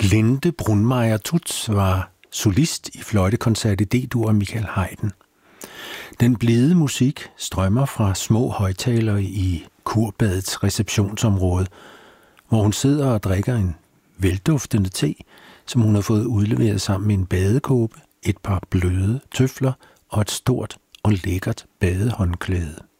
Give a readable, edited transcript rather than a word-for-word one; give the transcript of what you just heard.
Linde Brunmeier Tutz var solist i fløjtekoncert i D-dur af Michael Haydn. Den blide musik strømmer fra små højttalere i kurbadets receptionsområde, hvor hun sidder og drikker en velduftende te, som hun har fået udleveret sammen med en badekåbe, et par bløde tøfler og et stort og lækkert badehåndklæde.